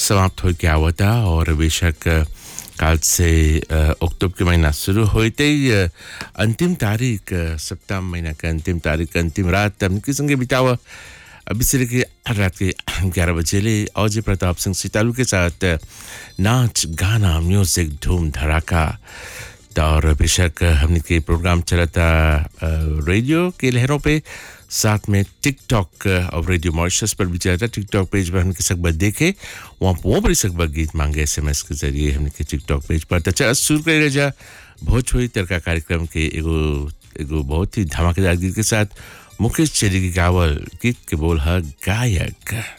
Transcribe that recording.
समाप्त हो गया हुआ था और बेशक कल से अक्टूबर के महीना शुरू होते ही अंतिम तारीख सितंबर महीना का अंतिम तारीख अंतिम रात हमके संगे बितावा अभी से लेके रात के 11 बजे ले अजय प्रताप सिंह सितालू के साथ नाच गाना म्यूजिक धूम धड़ाका। और बेशक हमने के प्रोग्राम चला था रेडियो के लहरों पे, साथ में टिकटॉक और रेडियो मॉरिशस पर भी चला था। टिकटॉक पेज पर हमने सकबत देखे वहाँ वो बड़ी सकबत गीत मांगे SMS के जरिए हमने के टिकटॉक पेज पर। अच्छा शुरू कर रजा भोजपुरी तड़का कार्यक्रम के एगो बहुत ही धमाकेदार गीत के साथ मुकेश चेरी की गावल गीत के बोल है गायक।